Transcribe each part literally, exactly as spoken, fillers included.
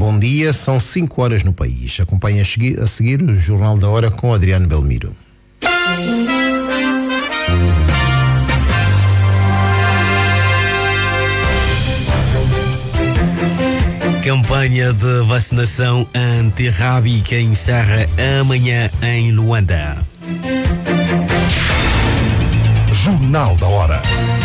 Bom dia, são cinco horas no país. Acompanhe a seguir, a seguir o Jornal da Hora com Adriano Belmiro. Campanha de vacinação antirrábica encerra amanhã em Luanda. Jornal da Hora.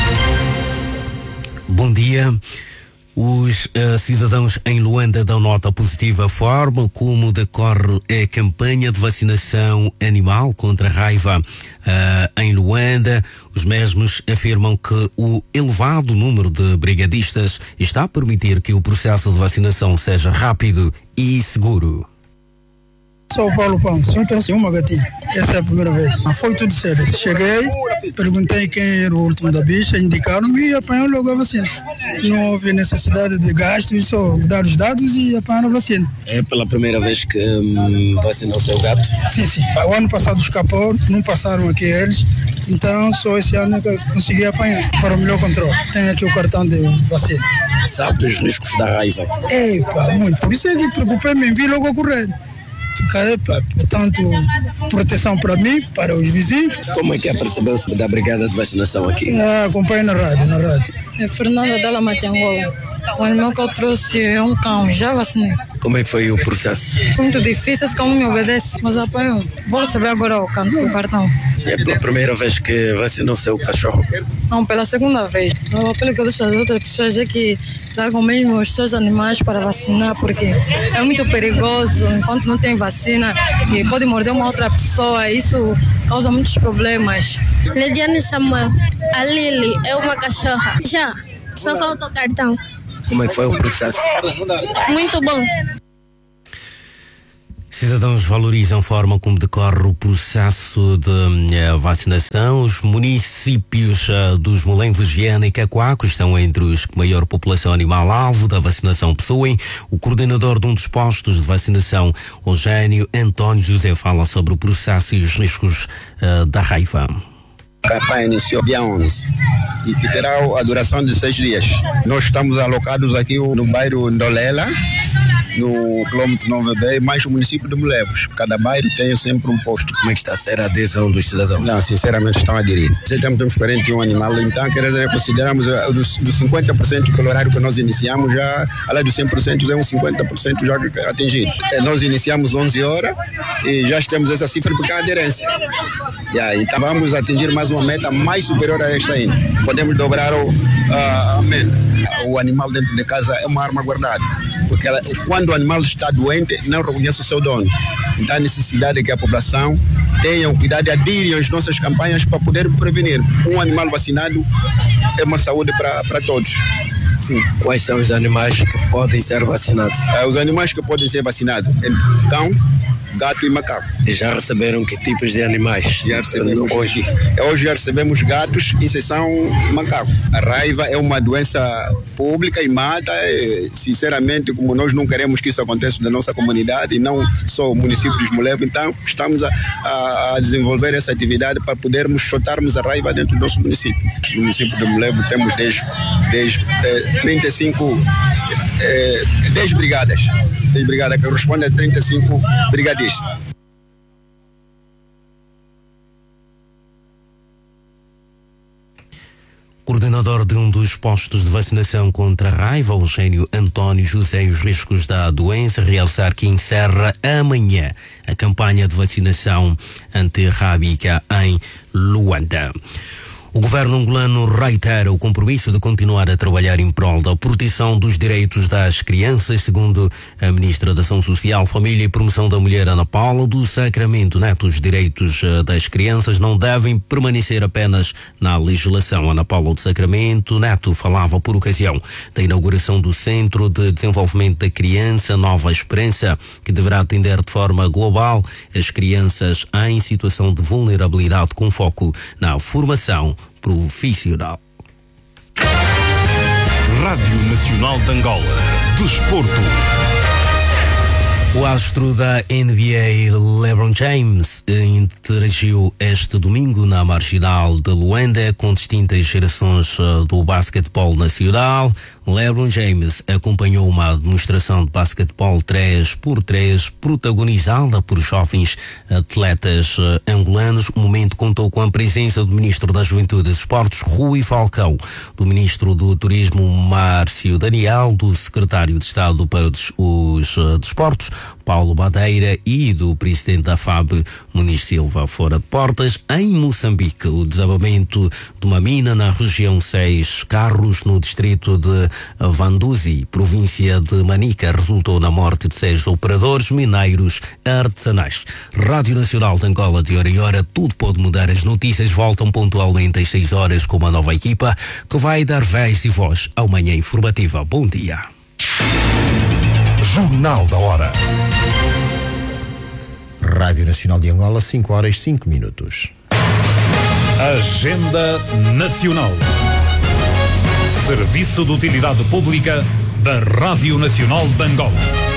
Bom dia. Os uh, cidadãos em Luanda dão nota positiva à forma como decorre a campanha de vacinação animal contra a raiva uh, em Luanda. Os mesmos afirmam que o elevado número de brigadistas está a permitir que o processo de vacinação seja rápido e seguro. Sou Paulo Pão, eu trouxe uma gatinha. Essa é a primeira vez. Foi tudo sério. Cheguei, perguntei quem era o último da bicha, indicaram-me e apanharam logo a vacina. Não houve necessidade de gastos, só dar os dados e apanharam a vacina. É pela primeira vez que hum, vacinou o seu gato? Sim, sim. O ano passado escapou, não passaram aqui eles, então só esse ano que eu consegui apanhar para o melhor controle. Tenho aqui o cartão de vacina. Sabe dos riscos da raiva? Epa, muito. Por isso é que preocupei-me, vi logo a correr. Tanto proteção para mim, para os vizinhos. Como é que é percebeu-se da brigada de vacinação aqui? Ah, acompanho na rádio, na rádio. É Fernanda Della Matangola. O animal que eu trouxe é um cão, já vacinei. Como é que foi o processo? Muito difícil, esse cão não me obedece, mas apanho. Vou receber agora o, o cartão. É pela primeira vez que vacinou o seu cachorro? Não, pela segunda vez. O apelo que eu deixo às outras pessoas é que tragam mesmo os seus animais para vacinar, porque é muito perigoso enquanto não tem vacina e pode morder uma outra pessoa, isso causa muitos problemas. Lediane Samuel, a Lili é uma cachorra. Já, só falta o cartão. Como é que foi o processo? Muito bom. Cidadãos valorizam a forma como decorre o processo de uh, vacinação. Os municípios uh, dos Molengos, Viana e Cacoaco estão entre os que maior população animal-alvo da vacinação possuem. O coordenador de um dos postos de vacinação, Eugênio António José, fala sobre o processo e os riscos uh, da raiva. A campanha iniciou dia onze e que terá a duração de seis dias. Nós estamos alocados aqui no bairro Ndolela, no quilômetro nove B, mais o município de Molevos. Cada bairro tem sempre um posto. Como é que está a ser a adesão dos cidadãos? Não, sinceramente estão a aderir. Temos, temos quarenta e um animais, então quer dizer, consideramos dos, dos cinquenta por cento pelo horário que nós iniciamos, já, além dos cem por cento, é uns cinquenta por cento já atingido. Nós iniciamos onze horas e já temos essa cifra porque há aderência. Yeah, então vamos atingir mais uma meta mais superior a esta ainda. Podemos dobrar o, uh, a meta. O animal dentro de casa é uma arma guardada, porque ela, quando o animal está doente, não reconhece o seu dono. Então a necessidade é que a população tenha cuidado e adira às nossas campanhas para poder prevenir. Um animal vacinado é uma saúde para todos. Sim. Quais são os animais que podem ser vacinados? Uh, os animais que podem ser vacinados é cão, gato e macaco. E já receberam que tipos de animais? Já recebemos hoje. Hoje já recebemos gatos, exceção macaco. A raiva é uma doença pública e mata. E, sinceramente, como nós não queremos que isso aconteça na nossa comunidade e não só o município de Molevos, então estamos a, a, a desenvolver essa atividade para podermos chotarmos a raiva dentro do nosso município. No município de Molevos temos dez, dez, eh, trinta e cinco eh, dez brigadas. dez brigadas que correspondem a trinta e cinco brigadistas. Coordenador de um dos postos de vacinação contra a raiva, Eugênio António José, e os riscos da doença, realçar que encerra amanhã a campanha de vacinação antirrábica em Luanda. O governo angolano reitera o compromisso de continuar a trabalhar em prol da proteção dos direitos das crianças, segundo a ministra da Ação Social, Família e Promoção da Mulher, Ana Paula do Sacramento Neto. Os direitos das crianças não devem permanecer apenas na legislação. Ana Paula do Sacramento Neto falava por ocasião da inauguração do Centro de Desenvolvimento da Criança Nova Esperança, que deverá atender de forma global as crianças em situação de vulnerabilidade, com foco na formação profissional. Rádio Nacional de Angola. Desporto. O astro da N B A, LeBron James, interagiu este domingo na Marginal de Luanda com distintas gerações do basquetebol nacional. LeBron James acompanhou uma demonstração de basquetebol três por três protagonizada por jovens atletas angolanos. O momento contou com a presença do Ministro da Juventude e Desportos, Rui Falcão, do Ministro do Turismo, Márcio Daniel, do Secretário de Estado para os Desportos, Paulo Badeira, e do Presidente da F A B, Muniz Silva. Fora de portas, em Moçambique, o desabamento de uma mina na região seis Carros, no distrito de Vanduzi, província de Manica, resultou na morte de seis operadores mineiros artesanais. Rádio Nacional de Angola, de hora em hora, tudo pode mudar. As notícias voltam pontualmente às seis horas com uma nova equipa que vai dar vez e voz ao Manhã Informativa. Bom dia. Jornal da Hora. Rádio Nacional de Angola, cinco horas cinco minutos. Agenda Nacional. Serviço de Utilidade Pública da Rádio Nacional de Angola.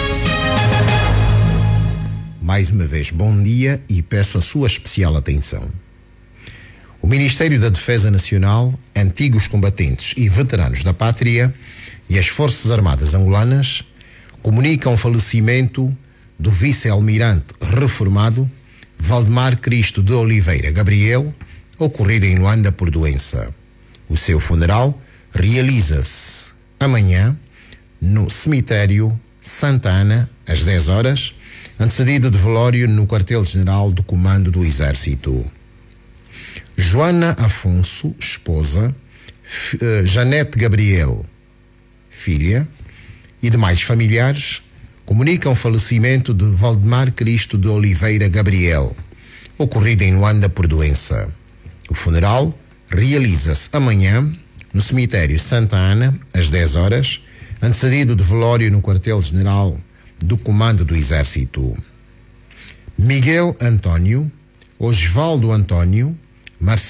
Mais uma vez, bom dia e peço a sua especial atenção. O Ministério da Defesa Nacional, antigos combatentes e veteranos da pátria e as Forças Armadas angolanas comunicam o falecimento do vice-almirante reformado Valdemar Cristo de Oliveira Gabriel, ocorrido em Luanda por doença. O seu funeral realiza-se amanhã no cemitério Santa Ana, às dez horas, antecedido de velório no quartel-general do Comando do Exército. Joana Afonso, esposa, F- Janete Gabriel, filha, e demais familiares comunicam o falecimento de Valdemar Cristo de Oliveira Gabriel, ocorrido em Luanda por doença. O funeral realiza-se amanhã no cemitério Santa Ana, às dez horas, antecedido de velório no quartel-general do Comando do Exército. Miguel Antônio, Osvaldo Antônio, Marcelo